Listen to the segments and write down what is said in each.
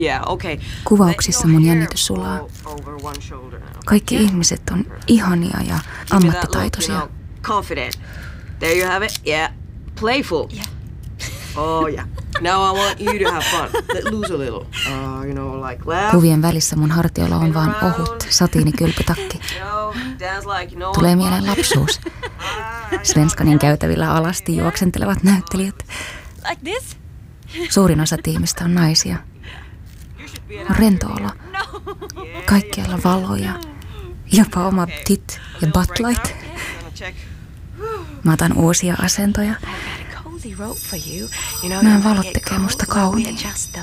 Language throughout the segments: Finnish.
Kuvauksissa mun jännitys sulaa. Kaikki ihmiset on ihania ja ammattitaitoisia. There you have it. Yeah. Playful. Yeah. Oh yeah. Now I want you to have fun. Let loose a little. Like laugh. Kuvien välissä mun hartiolla on vaan ohut satiinikylpytakki. Tulee mieleen lapsuus. Svenskanin käytävillä alasti juoksentelevat näyttelijät. Like this? Suurin osa tiimistä on naisia. On rento olo. Kaikkialla valoja. Jopa oma tit- ja butt-light. Mä otan uusia asentoja. Nämä valot tekee musta kauniin.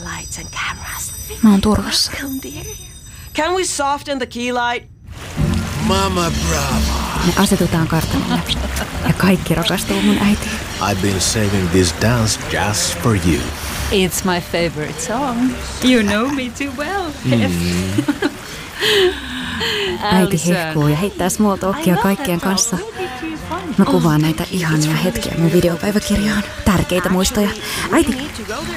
Mä oon turvassa. Can we soften the key light? Mama Brava. Me asetutaan kartanolle. Ja kaikki rakastuu mun äitiin. I've been saving this dance just for you. It's my favorite song. You know me too well. Äiti hehkuu ja heittää small talkia kaikkien kanssa. Mä kuvaan näitä ihania hetkiä mun videopäiväkirjaan. Tärkeitä muistoja. Äiti,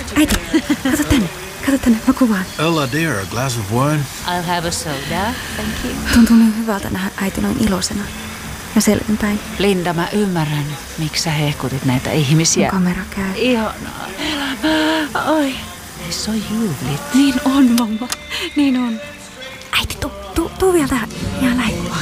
kato tänne, mä kuvaan. Ella dear, a glass of wine? I'll have a soda, thank you. Tuntuu niin hyvältä nähdä äiti noin iloisena ja selvinpäin. Linda, mä ymmärrän, miksi sä hehkutit näitä ihmisiä. Mun kamera käy. Ihanaa elämää. Oi, se on juhlit. Niin on, mamma. Niin on. Äiti, tuu vielä tähän. Ihan lähimpää.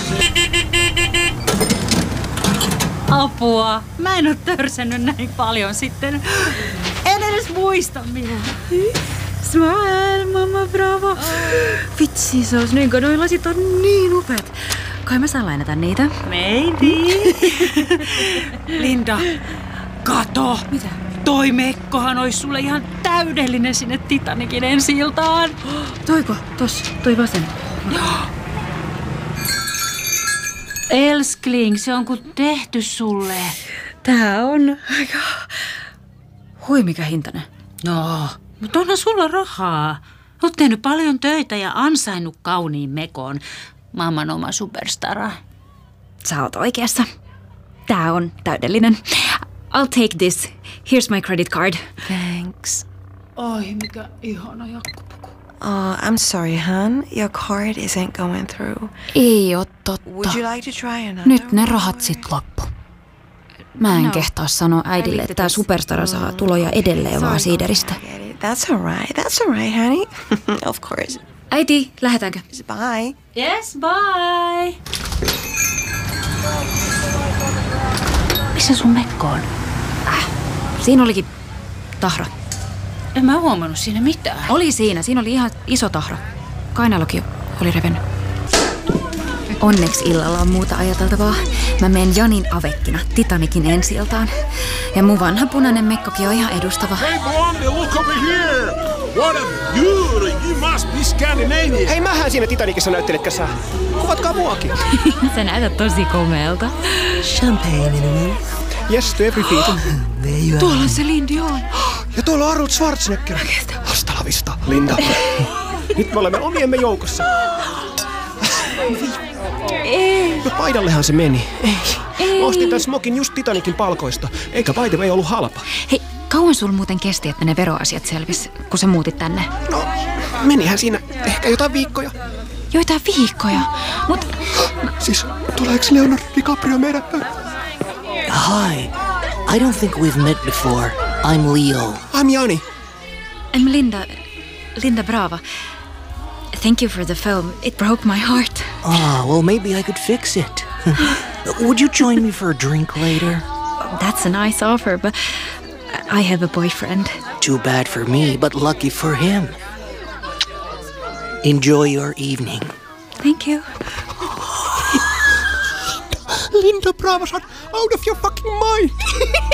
Apua. Mä en oo törsännyt näin paljon sitten. En edes muista minua. Smile, mamma bravo. Vitsi, se olisi niin, kun noi lasit on niin upeat. Kai mä saan lainata niitä. Maybe. Linda, kato. Mitä? Toi mekkohan olisi sulle ihan täydellinen sinne Titanicin ensi-iltaan. Toiko? Toi vasen. Elskling, se on kuin tehty sulle. Tää on aika... Hui, mikä hintainen. No, mutta onhan sulla rahaa. Oot tehnyt paljon töitä ja ansainnut kauniin mekon. Maailman oma superstara. Sä oot oikeassa. Tää on täydellinen. I'll take this. Here's my credit card. Thanks. Ai, mikä ihana jakkupuku. Oh, I'm sorry, hon. Your card isn't going through. Ei oo totta. Would you like to try another? Nyt ne rahat sit loppu. Mä en kehtaa sanoa äidille, että tää superstara saa tuloja edelleen vaan siideristä. That's all right, honey. Of course. Äiti, lähdetäänkö? Bye. Yes, bye. Missä sun mekko on? Siinä olikin tahra. En mä huomannut siinä mitään. Oli siinä oli ihan iso tahra. Kainalokin oli revennyt. Onneksi illalla on muuta ajateltavaa. Mä menen Janin avekkina Titanicin ensi-iltaan. Ja mun vanha punainen mekkokin on ihan edustava. Hey Blondie, look over here! What a beauty! You must be Scandinavian! Hei, mähän siinä Titanicissa näyttelitkö sä? Kuvatkaa muakin. Sä näytät tosi komealta. Champagne in a minute. Yes to every feet. Tuolla se Lindy on. Ja tuolla on Arnold Schwarzenegger. Hasta la vista, Linda. Nyt me olemme omiemme joukossa. Ei. No paidallehan se meni. Ei. Mä ostin tän smokin just Titanicin palkoista. Eikä by the way ollut halpa. Hei, kauan sul muuten kesti, että ne veroasiat selvis, kun sä muutit tänne? No, menihän siinä ehkä jotain viikkoja. Joitain viikkoja? Mut... Siis, tuleeko Leonardo DiCaprio meidän päin? Hi. I don't think we've met before. I'm Leo. I'm Jani. I'm Linda Brava. Thank you for the film. It broke my heart. Ah, well, maybe I could fix it. Would you join me for a drink later? That's a nice offer, but I have a boyfriend. Too bad for me, but lucky for him. Enjoy your evening. Thank you. Linda Brava's out of your fucking mind.